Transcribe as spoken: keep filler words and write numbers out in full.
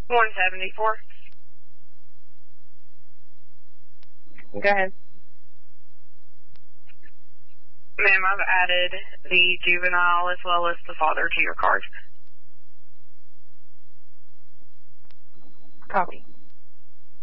one seventy-four. Go ahead. Ma'am, I've added the juvenile as well as the father to your card. Copy.